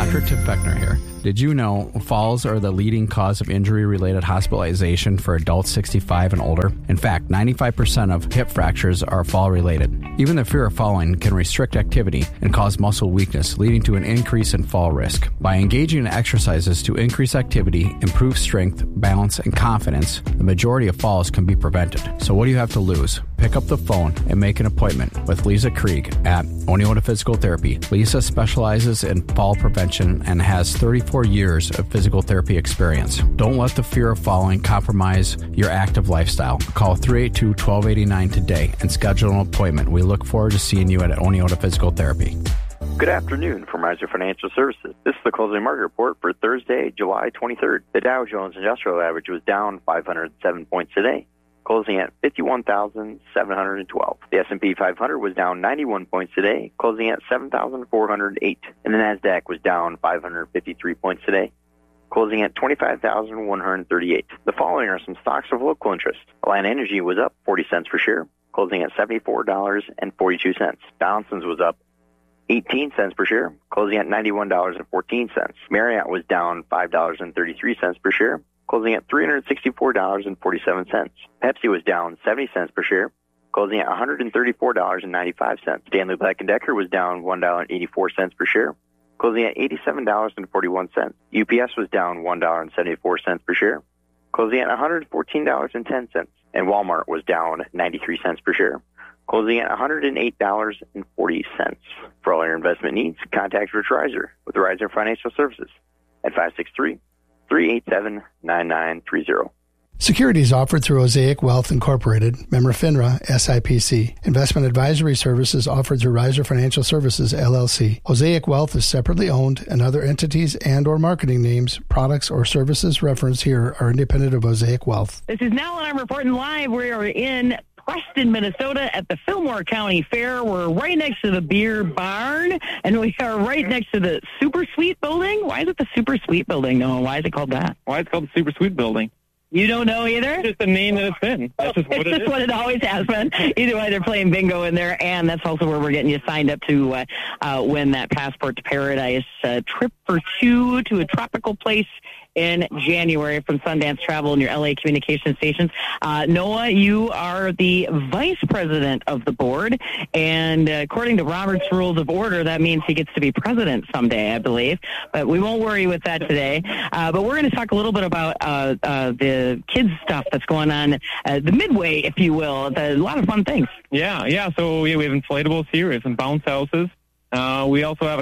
Dr. Tim Fechner here. Did you know falls are the leading cause of injury-related hospitalization for adults 65 and older? In fact, 95% of hip fractures are fall-related. Even the fear of falling can restrict activity and cause muscle weakness, leading to an increase in fall risk. By engaging in exercises to increase activity, improve strength, balance, and confidence, the majority of falls can be prevented. So what do you have to lose? Pick up the phone and make an appointment with Lisa Krieg at Oneota Physical Therapy. Lisa specializes in fall prevention and has 34 years of physical therapy experience. Don't let the fear of falling compromise your active lifestyle. Call 382-1289 today and schedule an appointment. We look forward to seeing you at Oneota Physical Therapy. Good afternoon from Riser Financial Services. This is the closing market report for Thursday, July 23rd. The Dow Jones Industrial Average was down 507 points today, closing at 51,712. The S&P 500 was down 91 points today, closing at 7,408. And the NASDAQ was down 553 points today, closing at 25,138. The following are some stocks of local interest. Alliant Energy was up 40 cents per share, closing at $74.42. Donaldson's was up 18 cents per share, closing at $91.14. Marriott was down $5.33 per share, closing at $364.47. Pepsi was down 70 cents per share, closing at $134.95. Stanley Black & Decker was down $1.84 per share, closing at $87.41. UPS was down $1.74 per share, closing at $114.10. And Walmart was down 93 cents per share, closing at $108.40. For all your investment needs, contact Rich Riser with Riser Financial Services at 563-387-9930. Securities offered through Osaic Wealth Incorporated, member FINRA, SIPC. Investment advisory services offered through Riser Financial Services, LLC. Osaic Wealth is separately owned, and other entities and or marketing names, products, or services referenced here are independent of Osaic Wealth. This is Nell, and I'm reporting live. We are in Preston, Minnesota at the Fillmore County Fair. We're right next to the Beer Barn, and we are right next to the Super Sweet Building. Why is it the Super Sweet Building, Noah? Why is it called that? Why it's called the Super Sweet Building? You don't know either? It's just the name that it's been. That's just what it is. It's just what it always has been. Either way, they're playing bingo in there, and that's also where we're getting you signed up to win that Passport to Paradise trip for two to a tropical place in January from Sundance Travel and your LA communication stations. Noah, you are the vice president of the board, and according to Robert's Rules of Order, that means he gets to be president someday, I believe. But we won't worry with that today. But we're going to talk a little bit about the kids stuff that's going on, the Midway, if you will. A lot of fun things. Yeah. So we have inflatables here. We have some bounce houses. We also have a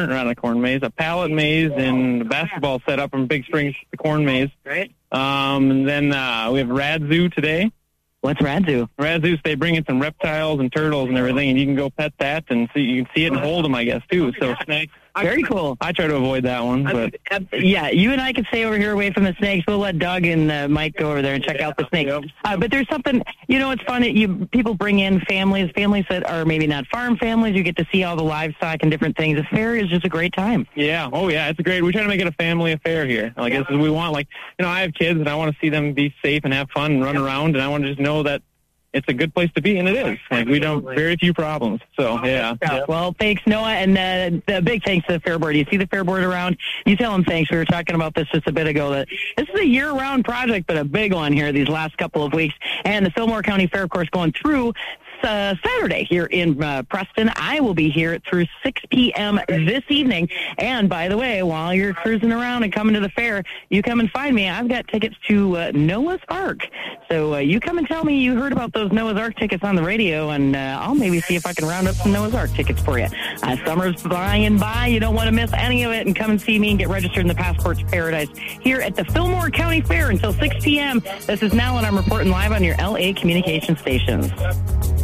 pallet maze, and a basketball set up from Big Springs, the corn maze. Great. And then we have Rad Zoo today. What's Rad Zoo? Rad Zoo, they bring in some reptiles and turtles and everything, and you can go pet that, and see, you can see it and hold them, I guess, too. So snakes. Very cool. I try to avoid that one. But yeah, you and I can stay over here away from the snakes. We'll let Doug and Mike go over there and check out the snakes. But there's something, it's fun. People bring in families that are maybe not farm families. You get to see all the livestock and different things. The fair is just a great time. Yeah. Oh, yeah. It's great. We try to make it a family affair here. Like, this is what we want. Like, I have kids, and I want to see them be safe and have fun and run around, and I want to just know that it's a good place to be, and it is. Like, we don't, very few problems. So, yeah. Well, thanks, Noah, and the big thanks to the Fair Board. You see the Fair Board around, you tell them thanks. We were talking about this just a bit ago, that this is a year-round project, but a big one here these last couple of weeks. And the Fillmore County Fair, of course, going through Saturday here in Preston. I will be here through 6 p.m. this evening. And by the way, while you're cruising around and coming to the fair, you come and find me. I've got tickets to Noah's Ark. So you come and tell me you heard about those Noah's Ark tickets on the radio, and I'll maybe see if I can round up some Noah's Ark tickets for you. Summer's flying by. You don't want to miss any of it, and come and see me and get registered in the Passport to Paradise here at the Fillmore County Fair until 6 p.m. This is Nell, and I'm reporting live on your LA communication stations.